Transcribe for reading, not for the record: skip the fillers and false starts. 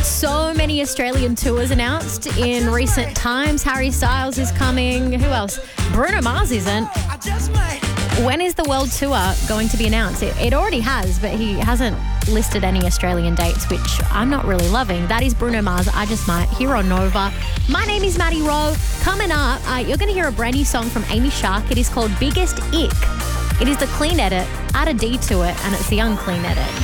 So many Australian tours announced in recent times. Harry Styles is coming. Who else? Bruno Mars isn't. When is the world tour going to be announced? It already has, but he hasn't listed any Australian dates, which I'm not really loving. That is Bruno Mars, I Just Might, here on Nova. My name is Maddie Rowe. Coming up, you're going to hear a brand new song from Amy Shark. It is called Biggest Ick. It is the clean edit. Add a D to it, and it's the unclean edit.